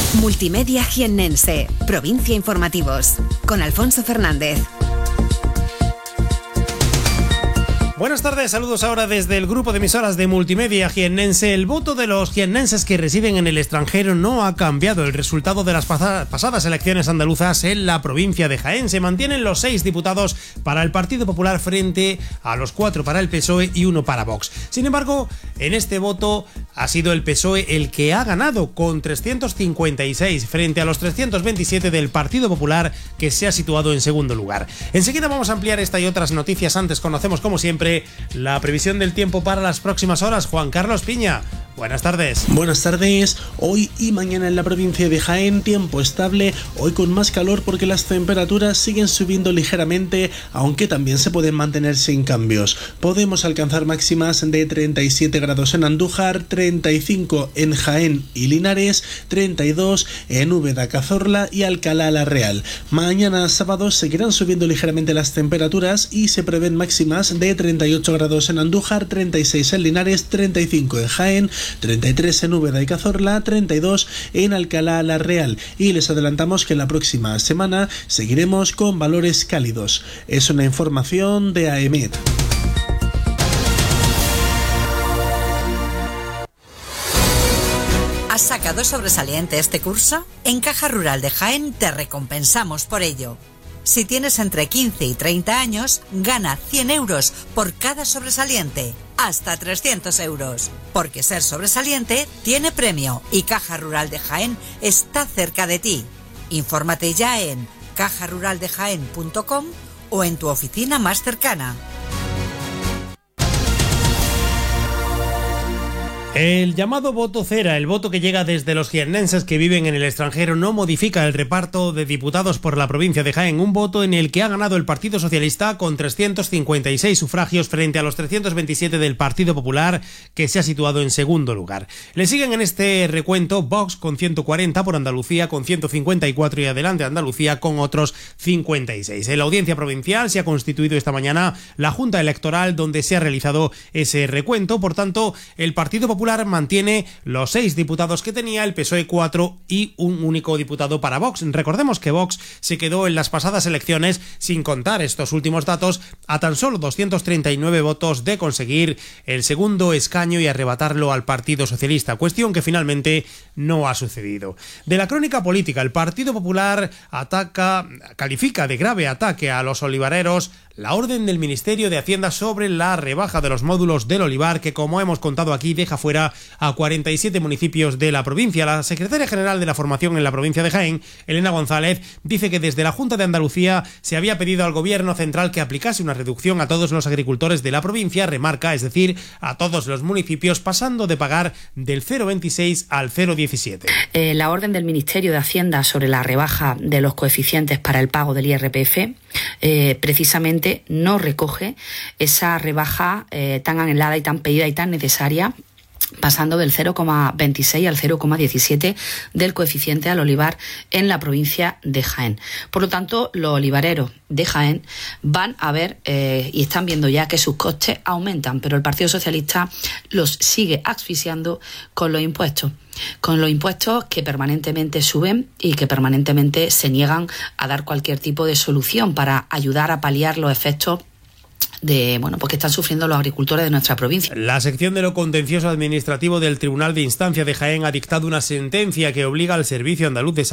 Multimedia Jiennense, Provincia Informativos, con Alfonso Fernández. Buenas tardes, saludos ahora desde el grupo de emisoras de Multimedia Jiennense. El voto de los jiennenses que residen en el extranjero no ha cambiado. El resultado de las pasadas elecciones andaluzas en la provincia de Jaén. Se mantienen los 6 diputados para el Partido Popular frente a los 4 para el PSOE y 1 para Vox. Sin embargo, en este voto ha sido el PSOE el que ha ganado con 356 frente a los 327 del Partido Popular, que se ha situado en segundo lugar. Enseguida vamos a ampliar esta y otras noticias. Antes conocemos, como siempre, la previsión del tiempo para las próximas horas. Juan Carlos Piña, buenas tardes. Buenas tardes. Hoy y mañana en la provincia de Jaén, tiempo estable, hoy con más calor porque las temperaturas siguen subiendo ligeramente, aunque también se pueden mantener sin cambios. Podemos alcanzar máximas de 37 grados en Andújar, 35 en Jaén y Linares, 32 en Úbeda, Cazorla y Alcalá la Real. Mañana sábado seguirán subiendo ligeramente las temperaturas y se prevén máximas de 38 grados en Andújar, 36 en Linares, 35 en Jaén, 33 en Úbeda y Cazorla, 32 en Alcalá la Real. Y les adelantamos que la próxima semana seguiremos con valores cálidos. Es una información de AEMET. ¿Has sacado sobresaliente este curso? En Caja Rural de Jaén te recompensamos por ello. Si tienes entre 15 y 30 años, gana 100 euros por cada sobresaliente, hasta 300 euros. Porque ser sobresaliente tiene premio y Caja Rural de Jaén está cerca de ti. Infórmate ya en cajaruraldejaén.com o en tu oficina más cercana. El llamado voto cera, el voto que llega desde los jiennenses que viven en el extranjero, no modifica el reparto de diputados por la provincia de Jaén. Un voto en el que ha ganado el Partido Socialista con 356 sufragios frente a los 327 del Partido Popular, que se ha situado en segundo lugar. Le siguen en este recuento Vox con 140, por Andalucía con 154 y Adelante Andalucía con otros 56. En la audiencia provincial se ha constituido esta mañana la Junta Electoral donde se ha realizado ese recuento. Por tanto, el Partido Popular mantiene los 6 diputados que tenía, el PSOE 4 y un único diputado para Vox. Recordemos que Vox se quedó en las pasadas elecciones, sin contar estos últimos datos, a tan solo 239 votos de conseguir el segundo escaño y arrebatarlo al Partido Socialista, cuestión que finalmente no ha sucedido. De la crónica política, el Partido Popular califica de grave ataque a los olivareros la orden del Ministerio de Hacienda sobre la rebaja de los módulos del olivar, que, como hemos contado aquí, deja fuera a 47 municipios de la provincia. La secretaria general de la formación en la provincia de Jaén, Elena González, dice que desde la Junta de Andalucía se había pedido al Gobierno central que aplicase una reducción a todos los agricultores de la provincia, remarca, es decir, a todos los municipios, pasando de pagar del 0,26 al 0,17. La orden del Ministerio de Hacienda sobre la rebaja de los coeficientes para el pago del IRPF precisamente no recoge esa rebaja tan anhelada y tan pedida y tan necesaria, pasando del 0,26 al 0,17 del coeficiente al olivar en la provincia de Jaén. Por lo tanto, los olivareros de Jaén van a ver y están viendo ya que sus costes aumentan, pero el Partido Socialista los sigue asfixiando con los impuestos que permanentemente suben y que permanentemente se niegan a dar cualquier tipo de solución para ayudar a paliar los efectos que están sufriendo los agricultores de nuestra provincia. La sección de lo contencioso administrativo del Tribunal de Instancia de Jaén ha dictado una sentencia que obliga al Servicio Andaluz de Salud